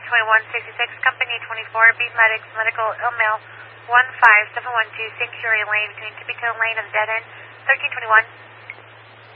2166, Company 24, Beat Medics, Medical, Mail 15712, Sanctuary Lane, between Tippington Lane and Dead End, 1321.